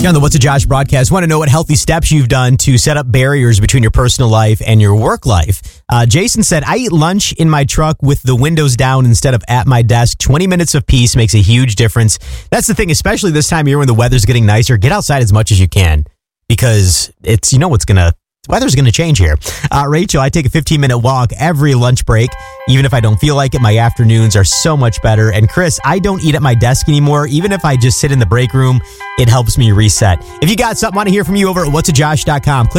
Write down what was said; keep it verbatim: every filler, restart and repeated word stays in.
Here on the What's a Josh broadcast, want to know what healthy steps you've done to set up barriers between your personal life and your work life. Uh, Jason said, I eat lunch in my truck with the windows down instead of at my desk. twenty minutes of peace makes a huge difference. That's the thing, especially this time of year when the weather's getting nicer. Get outside as much as you can because it's, you know, what's going to, the weather's going to change here. Uh, Rachel, I take a fifteen minute walk every lunch break. Even if I don't feel like it, my afternoons are so much better. And Chris, I don't eat at my desk anymore. Even if I just sit in the break room, it helps me reset. If you got something, I want to hear from you over at whats a josh dot com. Click